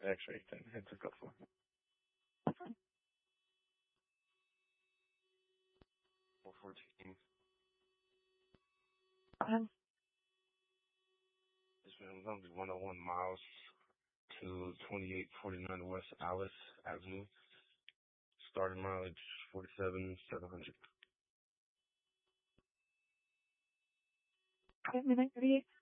X-ray thing I took up for. 414. It's been going to be 101 miles to 2849 West Alice Avenue. Starting mileage 47,700. Midnight 38.